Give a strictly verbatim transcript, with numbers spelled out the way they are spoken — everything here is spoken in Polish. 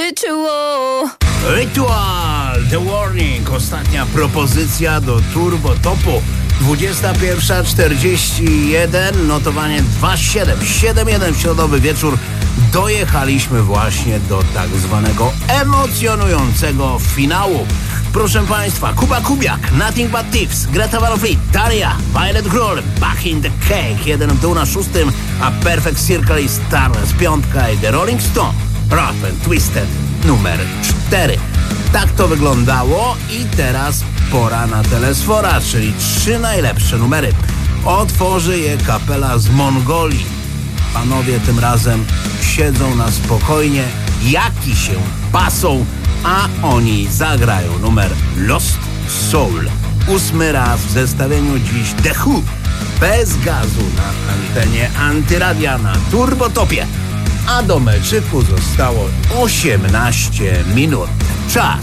Ritual. Ritual, The Warning, ostatnia propozycja do Turbo Topu. dwudziesta pierwsza czterdzieści jeden, notowanie dwa siedem, siedem jeden w środowy wieczór. Dojechaliśmy właśnie do tak zwanego emocjonującego finału. Proszę Państwa, Kuba Kubiak, Nothing But Thieves, Greta Van Fleet, Daria, Violet Grohl, Back in the Cake, jeden w dół na szóstym, a Perfect Circle i Stardust piątka i The Rolling Stone, Rough and Twisted numer cztery. Tak to wyglądało i teraz pora na Telesfora, czyli trzy najlepsze numery. Otworzy je kapela z Mongolii. Panowie tym razem siedzą na spokojnie, jaki się pasą, a oni zagrają numer Lost Soul. Ósmy raz w zestawieniu dziś The Who. Bez gazu na antenie Antyradia na Turbotopie. A do meczyku zostało osiemnaście minut. Czas